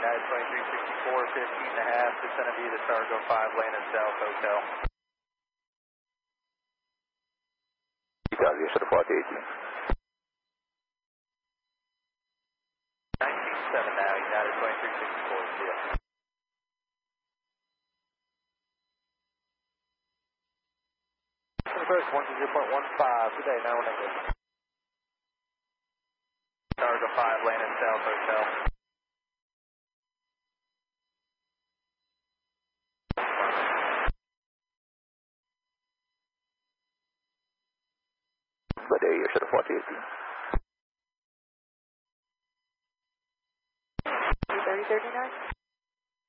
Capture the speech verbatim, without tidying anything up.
United twenty-three sixty-four, fifteen and a half, descend via the Sargo five lane and South Hotel. Italia, Star forty eighteen. nineteen seven now, United twenty-three sixty-four, see ya. First one to zero point one five today, now one English. Sargo five lane and South Hotel. Good day, Star forty eighteen. thirty thirty-nine?